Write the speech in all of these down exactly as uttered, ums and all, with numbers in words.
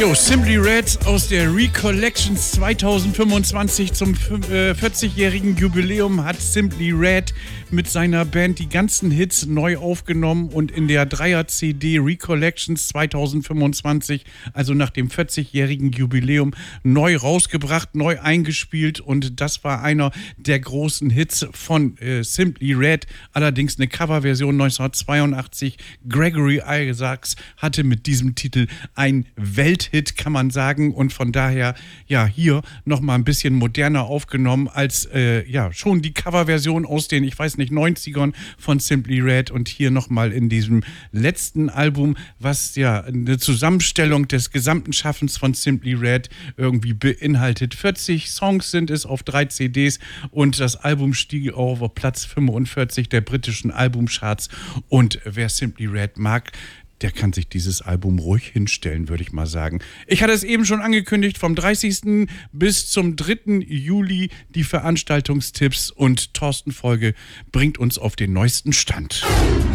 Jo, Simply Red aus der Recollections zweitausendfünfundzwanzig zum vierzigjährigen Jubiläum hat Simply Red mit seiner Band die ganzen Hits neu aufgenommen und in der Dreier-C D Recollections zweitausendfünfundzwanzig, also nach dem vierzigjährigen Jubiläum, neu rausgebracht, neu eingespielt, und das war einer der großen Hits von äh, Simply Red, allerdings eine Coverversion neunzehnhundertzweiundachtzig. Gregory Isaacs hatte mit diesem Titel ein Welthit, kann man sagen, und von daher, ja, hier nochmal ein bisschen moderner aufgenommen als, äh, ja, schon die Coverversion aus den, ich weiß nicht, neunzigern von Simply Red, und hier nochmal in diesem letzten Album, was ja eine Zusammenstellung des gesamten Schaffens von Simply Red irgendwie beinhaltet. vierzig Songs sind es auf drei C Ds, und das Album stieg auch auf Platz fünfundvierzig der britischen Albumcharts, und wer Simply Red mag, der kann sich dieses Album ruhig hinstellen, würde ich mal sagen. Ich hatte es eben schon angekündigt, vom dreißigsten bis zum dritten Juli die Veranstaltungstipps, und Thorsten Folge bringt uns auf den neuesten Stand.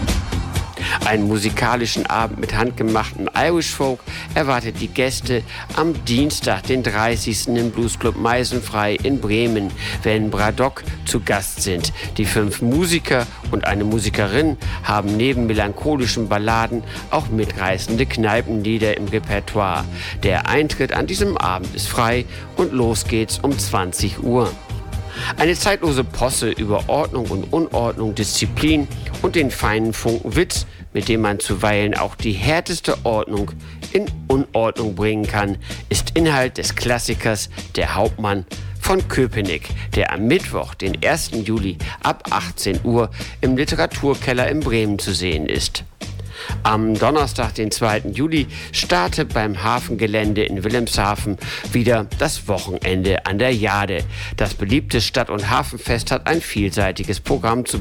Einen musikalischen Abend mit handgemachten Irish Folk erwartet die Gäste am Dienstag, den dreißigsten im Bluesclub Meisenfrei in Bremen, wenn Braddock zu Gast sind. Die fünf Musiker und eine Musikerin haben neben melancholischen Balladen auch mitreißende Kneipenlieder im Repertoire. Der Eintritt an diesem Abend ist frei und los geht's um zwanzig Uhr. Eine zeitlose Posse über Ordnung und Unordnung, Disziplin und den feinen Funken Witz, mit dem man zuweilen auch die härteste Ordnung in Unordnung bringen kann, ist Inhalt des Klassikers Der Hauptmann von Köpenick, der am Mittwoch, den ersten Juli ab achtzehn Uhr im Literaturkeller in Bremen zu sehen ist. Am Donnerstag, den zweiten Juli, startet beim Hafengelände in Wilhelmshaven wieder das Wochenende an der Jade. Das beliebte Stadt- und Hafenfest hat ein vielseitiges Programm zu